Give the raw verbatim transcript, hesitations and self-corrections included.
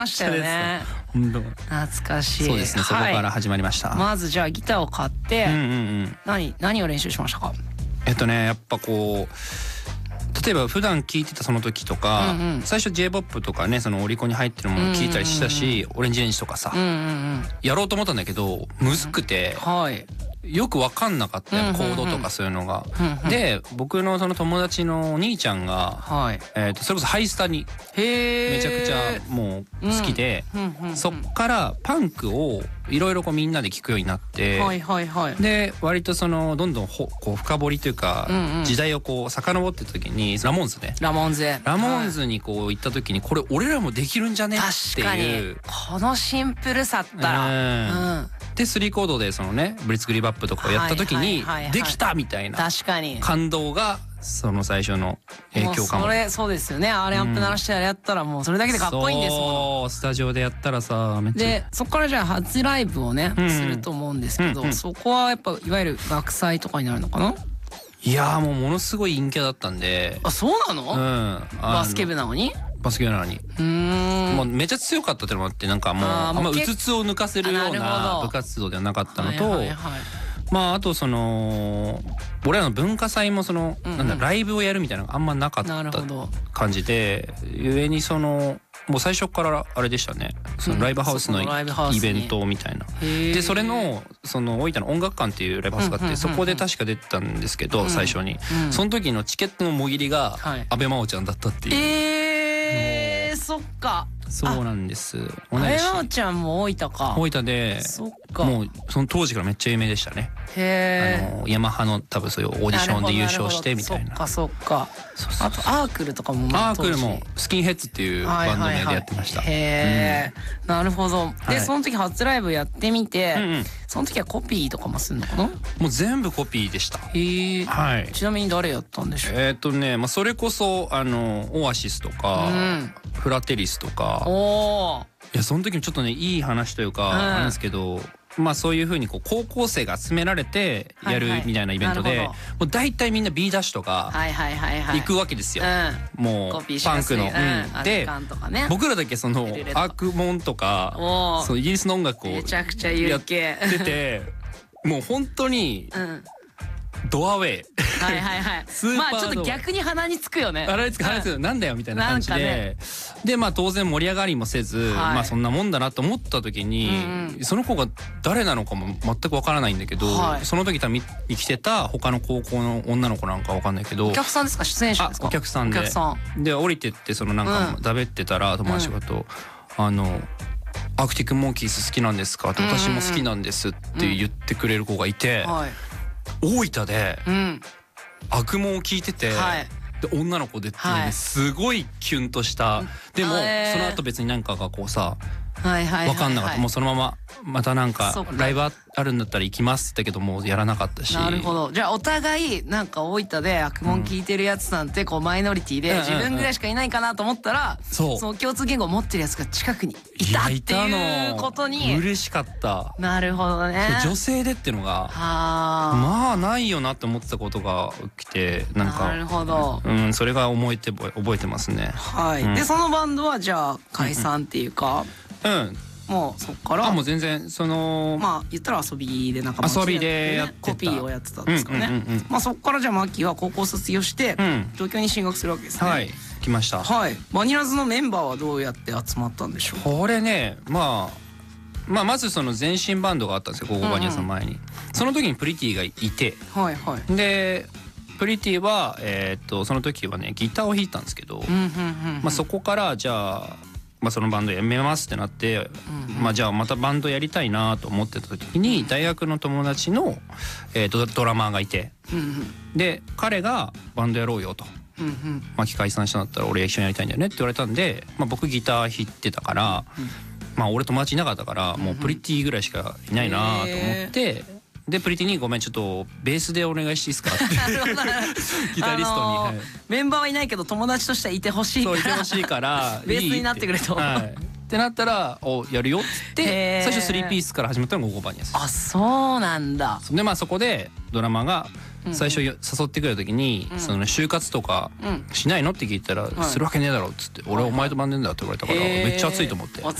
ましたよね。 本当懐かしい。 そうですね、そこから始まりました。 まずじゃあギターを買って、 うんうんうん、 何何を練習しましたか？ えっとねやっぱこう例えば普段聴いてたその時とか、うんうん、最初 J-ポップ とかねそのオリコンに入ってるものを聴いたりしたし、うんうんうん、オレンジレンジとかさ、うんうんうん、やろうと思ったんだけどむずくて、うん、はいよく分かかんなかったよ、コードとかそういうのが、うんうん、で僕のその友達のお兄ちゃんが、はいえー、とそれこそハイスタにめちゃくちゃもう好きで、うん、そっからパンクをいろいろみんなで聴くようになって、はいはいはい、で割とそのどんどんほこう深掘りというか、うんうん、時代をこう遡ってた時にラモーンズねラモーンズラモーンズにこう行った時にこれ俺らもできるんじゃねっていうこのシンプルさったら、うんうんでスリーコードでそのねブリッツグリーバップとかをやった時にできたみたいな感動がその最初の影響かも。 それそうですよね。あれアンプ鳴らしてやったらもうそれだけでかっこいいんですもん。 そうスタジオでやったらさめっちゃでそこからじゃあ初ライブをね、うん、すると思うんですけど、うんうん、そこはやっぱいわゆる学祭とかになるのかな。 いやーもうものすごい陰キャだったんで。 あそうなの、うん、バスケ部なのにバスケ部なのにうんもうめっちゃ強かったってのもあってなんかもうあんまうつつを抜かせるような部活動ではなかったのと、はいはいはい、まああとその俺らの文化祭もその、うんうん、なんだライブをやるみたいなのがあんまなかった感じでゆえにそのもう最初からあれでしたねそのライブハウスのイベントみたいな、うん、でそれのその大分の音楽館っていうライブハウスがあってそこで確か出てたんですけど、うん、最初に、うん、その時のチケットのもぎりが阿部真央ちゃんだったっていう、 えー、そっかそうなんです。 阿部真央ちゃんも大分か。 大分でそっかもうその当時からめっちゃ有名でしたね。 へえ。あのヤマハの多分そういうオーディションで優勝してみたいな。 そっかそっか。そうそうそうあとアークルとかもアークルもスキンヘッズっていうバンド名でやってました。 はいはいはい、へえ、うん、なるほど。で、はい、その時初ライブやってみて、うんうん、その時はコピーとかもするのかな？ もう全部コピーでした。 へえ。はい。ちなみに誰やったんでしょう？ えっとね、まあそれこそあのオアシスとか、うん、フラテリスとか。おいやその時もちょっとねいい話というか、うん、なんですけどまあそういう風にこう高校生が集められてやるみたいなイベントで、はいはい、もう大体みんな B ダッシュとか行くわけですよ、うん、もうパンクの、うん、で、ね、僕らだけそのアークモンとかそのイギリスの音楽をやっててもう本当に、うんドアウェイはいはいはいまあちょっと逆に鼻につくよね鼻につく鼻につくなんだよみたいな感じで、ね、でまあ当然盛り上がりもせず、はい、まあそんなもんだなと思った時に、うんうん、その子が誰なのかも全くわからないんだけど、はい、その時に来てた他の高校の女の子なんかわかんないけどお客さんですか出演者ですか？ お客さんでで降りてってそのなんかだべってたら友達がと、うん、あのアークティックモンキーズ好きなんですかって私も好きなんですって言ってくれる子がいて、うんはい大分で悪夢を聞いてて、はい、で女の子でっていうねすごいキュンとした、はい、でもその後別に何かがこうさ分かんなかったもうそのまままたなんかライブあるんだったら行きますってけどもうやらなかったしなるほどじゃあお互いなんか大分で悪夢聞いてるやつなんてこうマイノリティで自分ぐらいしかいないかなと思ったらその共通言語を持ってるやつが近くにいたっていうことに嬉しかったなるほどね女性でっていうのがまあないよなって思ってたことが起きてなんかなるほどうんそれが覚えて覚えてますねはい、うん、でそのバンドはじゃあ解散っていうかうんもうそっからあもう全然そのまあ言ったら遊びで仲間遊びでやってたコピーをやってたんですかね、うんうんうんうん、まあそっからじゃあマッキーは高校卒業して、うん、東京に進学するわけですねはい来ましたはいバニラズのメンバーはどうやって集まったんでしょうこれねまあまあまずその前身バンドがあったんですよゴーゴーバニラさん前に、うんうん、その時にプリティがいてはいはいでプリティはえー、っとその時はねギターを弾いたんですけど、うんうんうんうん、まあそこからじゃあまあ、そのバンドやめますってなって、うんうんまあ、じゃあまたバンドやりたいなと思ってた時に大学の友達の、えー、ド, ドラマーがいて、うんうん、で彼がバンドやろうよと、うんうん、まあ解散したんだったら俺一緒にやりたいんだよねって言われたんで、まあ、僕ギター弾いてたから、うん、まあ俺友達いなかったからもうプリティぐらいしかいないなと思って。うんでプリティにごめんちょっとベースでお願いしていいですかってギタリストに、あのーはい、 メンバーはいないけど友達としてはいてほしいからそういてほしいからベースになってくれと、 はい、ってなったらおやるよって最初スリーピースから始まったのがゴーゴーバニラですあそうなんだでまあそこでドラマが最初誘ってくる時にその就活とかしないのって聞いたらするわけねえだろっつって俺はお前とバンデンだって言われたからめっちゃ熱いと思って。